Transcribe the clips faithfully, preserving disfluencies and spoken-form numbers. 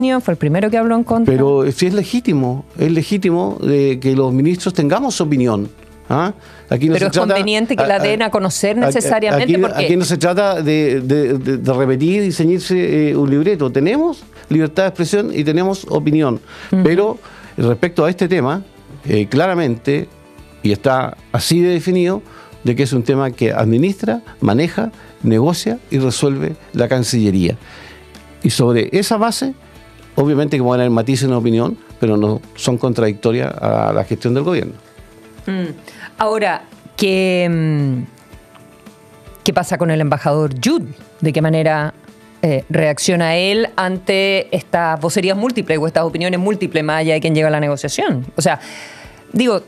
fue el primero que habló en contra. Pero si es legítimo, es legítimo de que los ministros tengamos opinión. ¿Ah? Aquí no Pero se es trata, conveniente que a, la a, den a conocer necesariamente. Aquí, porque... aquí no se trata de, de, de, de repetir y ceñirse eh, un libreto. Tenemos libertad de expresión y tenemos opinión. Uh-huh. Pero respecto a este tema, eh, claramente, y está así de definido, de que es un tema que administra, maneja, negocia y resuelve la Cancillería. Y sobre esa base, obviamente que van a haber matices en opinión, pero no son contradictorias a la gestión del gobierno. Mm. Ahora, ¿qué, ¿qué pasa con el embajador Jude? ¿De qué manera eh, reacciona él ante estas vocerías múltiples o estas opiniones múltiples más allá de quién llega a la negociación? O sea, digo,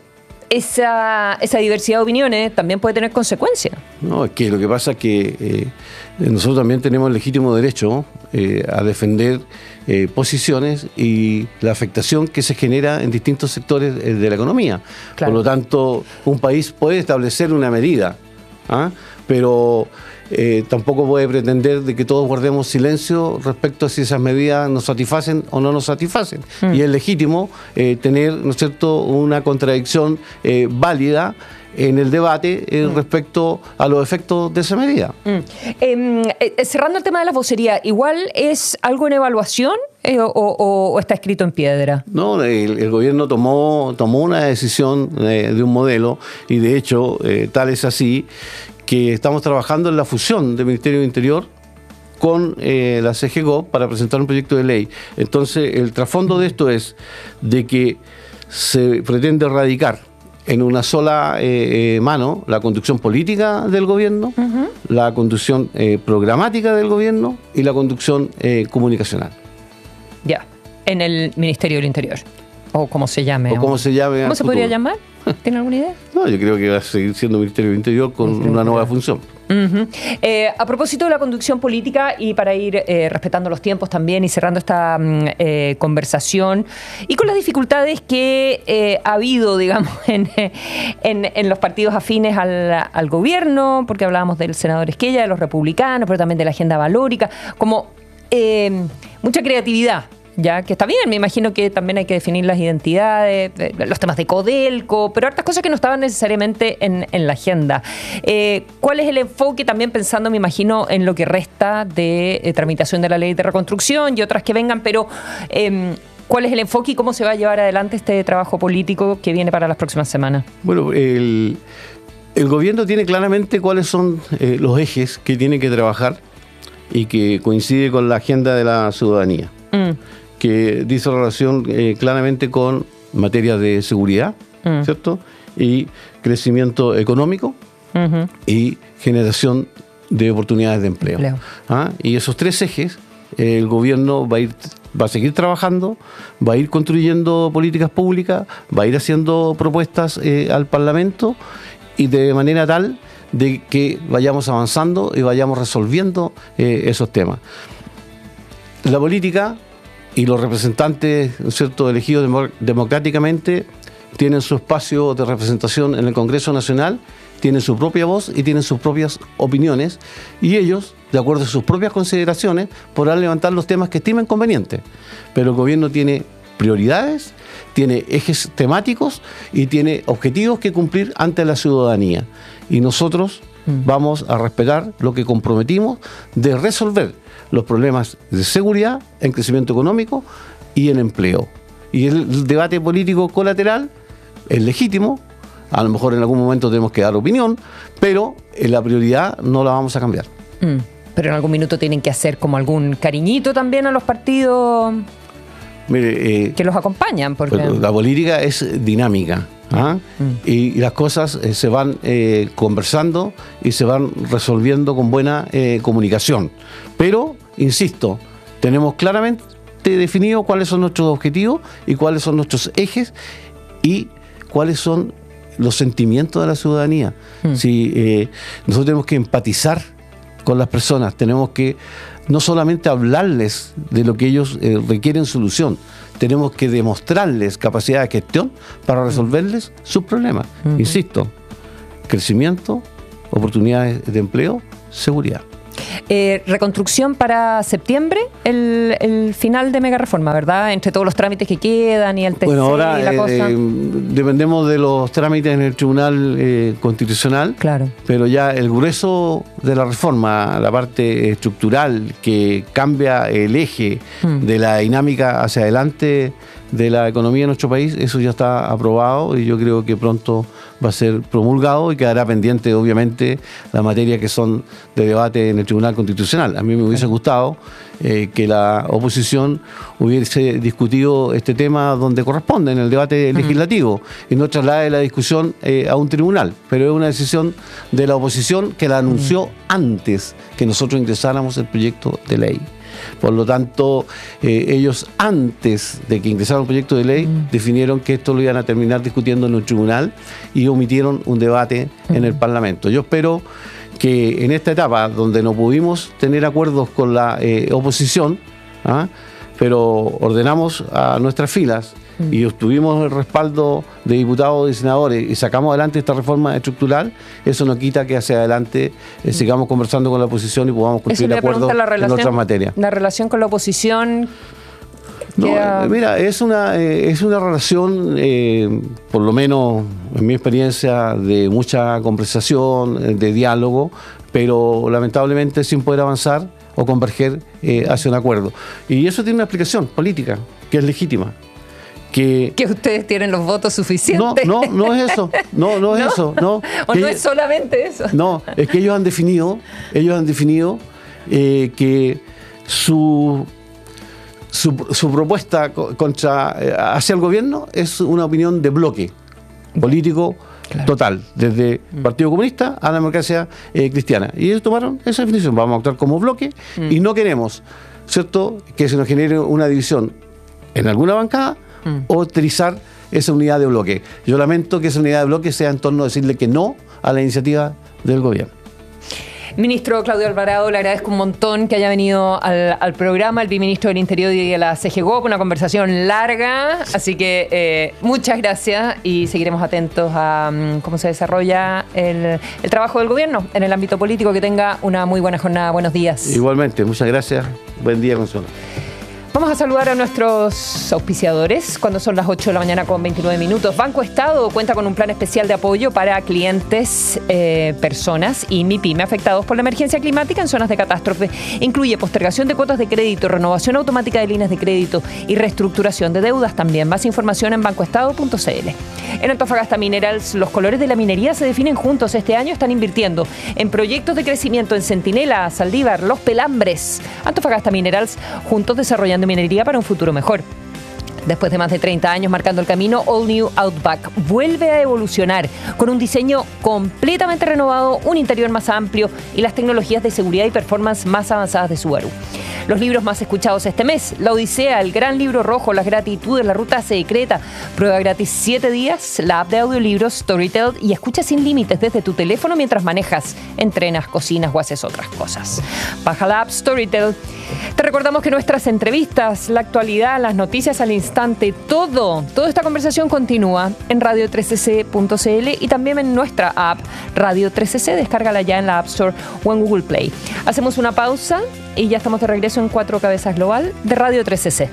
esa, esa diversidad de opiniones también puede tener consecuencias. No, es que lo que pasa es que eh, nosotros también tenemos el legítimo derecho eh, a defender eh, posiciones y la afectación que se genera en distintos sectores eh, de la economía. Claro. Por lo tanto, un país puede establecer una medida, ¿ah? pero eh, tampoco puede pretender de que todos guardemos silencio respecto a si esas medidas nos satisfacen o no nos satisfacen. Mm. Y es legítimo eh, tener, ¿no es cierto?, una contradicción eh, válida en el debate eh, mm. respecto a los efectos de esa medida. Mm. Eh, eh, cerrando el tema de la vocería, ¿igual es algo en evaluación eh, o, o, o está escrito en piedra? No, el, el gobierno tomó, tomó una decisión eh, de un modelo y de hecho eh, tal es así que estamos trabajando en la fusión del Ministerio del Interior con eh, la C G G O P para presentar un proyecto de ley. Entonces, el trasfondo de esto es de que se pretende erradicar en una sola eh, eh, mano la conducción política del gobierno, uh-huh. la conducción eh, programática del gobierno y la conducción eh, comunicacional. Ya, en el Ministerio del Interior, o como se llame. O como se llame. ¿Cómo se podría llamar? ¿Tiene alguna idea? No, yo creo que va a seguir siendo Ministerio del Interior con Ministerio una nueva función. Uh-huh. Eh, a propósito de la conducción política y para ir eh, respetando los tiempos también y cerrando esta eh, conversación y con las dificultades que eh, ha habido, digamos, en, en, en los partidos afines al, al gobierno, porque hablábamos del senador Esquella, de los republicanos, pero también de la agenda valórica, como eh, mucha creatividad. Ya, que está bien, me imagino que también hay que definir las identidades, los temas de Codelco, pero hartas cosas que no estaban necesariamente en, en la agenda. Eh, ¿Cuál es el enfoque también pensando, me imagino, en lo que resta de eh, tramitación de la ley de reconstrucción y otras que vengan, pero eh, ¿cuál es el enfoque y cómo se va a llevar adelante este trabajo político que viene para las próximas semanas? Bueno, el, el gobierno tiene claramente cuáles son eh, los ejes que tiene que trabajar y que coincide con la agenda de la ciudadanía. Mm. que dice relación eh, claramente con materia de seguridad, mm. ¿cierto? Y crecimiento económico uh-huh. y generación de oportunidades de empleo. empleo. ¿Ah? Y esos tres ejes, eh, el gobierno va a ir, va a seguir trabajando, va a ir construyendo políticas públicas, va a ir haciendo propuestas eh, al Parlamento y de manera tal de que vayamos avanzando y vayamos resolviendo eh, esos temas. La política y los representantes, ¿cierto?, elegidos demo- democráticamente tienen su espacio de representación en el Congreso Nacional, tienen su propia voz y tienen sus propias opiniones y ellos, de acuerdo a sus propias consideraciones, podrán levantar los temas que estimen convenientes. Pero el gobierno tiene prioridades, tiene ejes temáticos y tiene objetivos que cumplir ante la ciudadanía. Y nosotros mm. vamos a respetar lo que comprometimos de resolver los problemas de seguridad, en crecimiento económico y en empleo. Y el debate político colateral es legítimo, a lo mejor en algún momento tenemos que dar opinión, pero la prioridad no la vamos a cambiar. Mm, pero en algún minuto tienen que hacer como algún cariñito también a los partidos Mire, eh, que los acompañan. Porque la política es dinámica. ¿Ah? Mm. Y, y las cosas eh, se van eh, conversando y se van resolviendo con buena eh, comunicación. Pero, insisto, tenemos claramente definido cuáles son nuestros objetivos y cuáles son nuestros ejes y cuáles son los sentimientos de la ciudadanía. Mm. Si, eh, nosotros tenemos que empatizar con las personas, tenemos que no solamente hablarles de lo que ellos eh, requieren solución, tenemos que demostrarles capacidad de gestión para resolverles sus problemas. Uh-huh. Insisto, crecimiento, oportunidades de empleo, seguridad. Eh, reconstrucción para septiembre, el, el final de mega reforma, ¿verdad? Entre todos los trámites que quedan y el T C Bueno, ahora y la eh, cosa. Eh, dependemos de los trámites en el Tribunal eh, Constitucional, claro. Pero ya el grueso de la reforma, la parte estructural que cambia el eje hmm. de la dinámica hacia adelante de la economía de nuestro país, eso ya está aprobado y yo creo que pronto va a ser promulgado y quedará pendiente, obviamente, la materia que son de debate en el Tribunal Constitucional. A mí me hubiese gustado eh, que la oposición hubiese discutido este tema donde corresponde, en el debate uh-huh. legislativo, y no traslade la discusión eh, a un tribunal. Pero es una decisión de la oposición que la anunció uh-huh. antes que nosotros ingresáramos el proyecto de ley. Por lo tanto, eh, ellos antes de que ingresara un proyecto de ley mm. definieron que esto lo iban a terminar discutiendo en un tribunal y omitieron un debate mm. en el Parlamento. Yo espero que en esta etapa, donde no pudimos tener acuerdos con la eh, oposición, ¿ah? pero ordenamos a nuestras filas mm. y obtuvimos el respaldo de diputados y senadores y sacamos adelante esta reforma estructural, eso no quita que hacia adelante eh, sigamos conversando con la oposición y podamos construir acuerdos en otras materias. La relación con la oposición... No, eh, mira, es una, eh, es una relación, eh, por lo menos en mi experiencia, de mucha conversación, de diálogo, pero lamentablemente sin poder avanzar o converger eh, hacia un acuerdo. Y eso tiene una explicación política, que es legítima. Que, que ustedes tienen los votos suficientes. No, no, no es eso. No, no es ¿No? eso. No. O no ellos, es solamente eso. No, es que ellos han definido, ellos han definido eh, que su, su, su propuesta contra eh, hacia el gobierno es una opinión de bloque político. Claro. Total, desde el Partido Comunista a la democracia eh, cristiana. Y ellos tomaron esa definición. Vamos a actuar como bloque mm. y no queremos, ¿cierto?, que se nos genere una división en alguna bancada mm. o utilizar esa unidad de bloque. Yo lamento que esa unidad de bloque sea en torno a decirle que no a la iniciativa del gobierno. Ministro Claudio Alvarado, le agradezco un montón que haya venido al, al programa, el viceministro del Interior y de la C G G O P, una conversación larga, así que eh, muchas gracias y seguiremos atentos a um, cómo se desarrolla el, el trabajo del gobierno en el ámbito político. Que tenga una muy buena jornada. Buenos días. Igualmente, muchas gracias. Buen día, Consuelo. Vamos a saludar a nuestros auspiciadores cuando son las ocho de la mañana con veintinueve minutos. Banco Estado cuenta con un plan especial de apoyo para clientes, eh, personas y MIPYME afectados por la emergencia climática en zonas de catástrofe. Incluye postergación de cuotas de crédito, renovación automática de líneas de crédito y reestructuración de deudas también. Más información en banco estado punto c l. En Antofagasta Minerals, los colores de la minería se definen juntos. Este año están invirtiendo en proyectos de crecimiento en Centinela, Saldívar, Los Pelambres. Antofagasta Minerals, juntos desarrollando minería para un futuro mejor. Después de más de treinta años marcando el camino, All New Outback vuelve a evolucionar con un diseño completamente renovado, un interior más amplio y las tecnologías de seguridad y performance más avanzadas de Subaru. Los libros más escuchados este mes: La Odisea, El Gran Libro Rojo, Las Gratitudes, La Ruta Secreta. Prueba gratis siete días, la app de audiolibros Storytel y escucha sin límites desde tu teléfono mientras manejas, entrenas, cocinas o haces otras cosas. Baja la app Storytel. Te recordamos que nuestras entrevistas, la actualidad, las noticias al instante, todo, toda esta conversación continúa en radio trece ce punto c l y también en nuestra app Radio trece ce. Descárgala ya en la App Store o en Google Play. Hacemos una pausa y ya estamos de regreso en Cuatro Cabezas Global de Radio trece ce.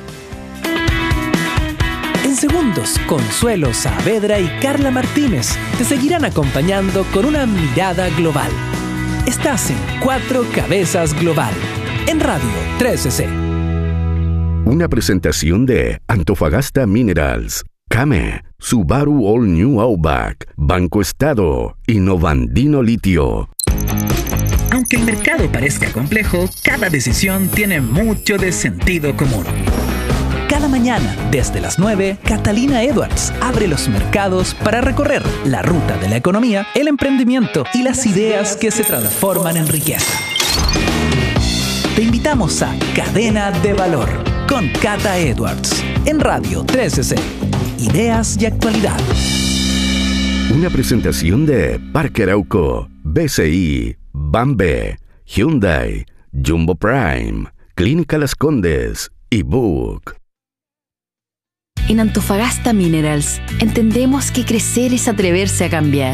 En segundos, Consuelo Saavedra y Carla Martínez te seguirán acompañando con una mirada global. Estás en Cuatro Cabezas Global, en Radio trece ce. Una presentación de Antofagasta Minerals, Came, Subaru All New Outback, Banco Estado y Novandino Litio. Aunque el mercado parezca complejo, cada decisión tiene mucho de sentido común. Cada mañana, desde las nueve, Catalina Edwards abre los mercados para recorrer la ruta de la economía, el emprendimiento y las ideas que se transforman en riqueza. Te invitamos a Cadena de Valor con Cata Edwards en Radio trece ce. Ideas y actualidad. Una presentación de Parque Arauco, B C I, Bambe, Hyundai, Jumbo Prime, Clínica Las Condes y Book. En Antofagasta Minerals entendemos que crecer es atreverse a cambiar.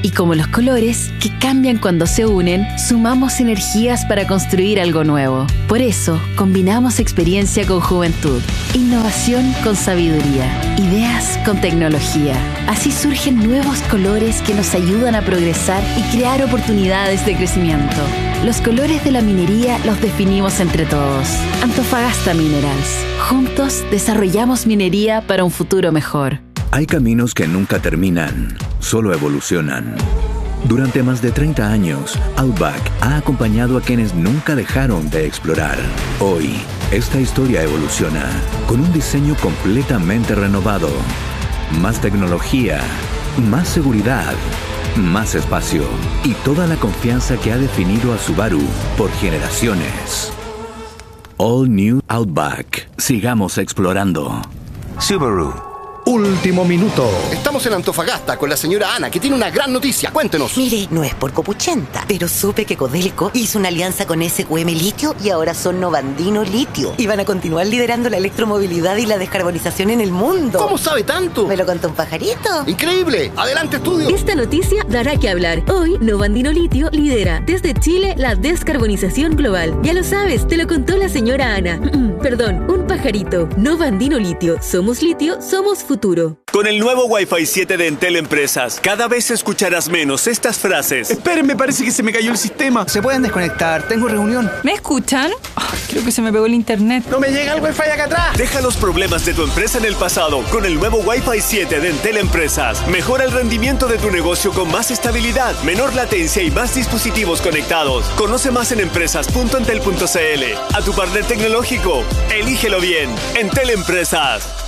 Y como los colores, que cambian cuando se unen, sumamos energías para construir algo nuevo. Por eso, combinamos experiencia con juventud, innovación con sabiduría, ideas con tecnología. Así surgen nuevos colores que nos ayudan a progresar y crear oportunidades de crecimiento. Los colores de la minería los definimos entre todos. Antofagasta Minerals. Juntos desarrollamos minería para un futuro mejor. Hay caminos que nunca terminan, solo evolucionan. Durante más de treinta años, Outback ha acompañado a quienes nunca dejaron de explorar. Hoy, esta historia evoluciona con un diseño completamente renovado. Más tecnología, más seguridad, más espacio y toda la confianza que ha definido a Subaru por generaciones. All New Outback. Sigamos explorando. Subaru. Último minuto. Estamos en Antofagasta con la señora Ana, que tiene una gran noticia. Cuéntenos. Mire, no es por copuchenta, pero supe que Codelco hizo una alianza con S Q M Litio y ahora son Novandino Litio. Y van a continuar liderando la electromovilidad y la descarbonización en el mundo. ¿Cómo sabe tanto? ¿Me lo contó un pajarito? ¡Increíble! ¡Adelante, estudio! Esta noticia dará que hablar. Hoy, Novandino Litio lidera desde Chile la descarbonización global. Ya lo sabes, te lo contó la señora Ana. Perdón, un pajarito. Novandino Litio. Somos litio, somos futuro. Con el nuevo Wi-Fi siete de Entel Empresas, cada vez escucharás menos estas frases. Esperen, me parece que se me cayó el sistema. Se pueden desconectar, tengo reunión. ¿Me escuchan? Oh, creo que se me pegó el internet. ¡No me llega el Wi-Fi acá atrás! Deja los problemas de tu empresa en el pasado con el nuevo Wi-Fi siete de Entel Empresas. Mejora el rendimiento de tu negocio con más estabilidad, menor latencia y más dispositivos conectados. Conoce más en empresas punto entel punto c l. A tu partner tecnológico, elígelo bien. Entel Empresas.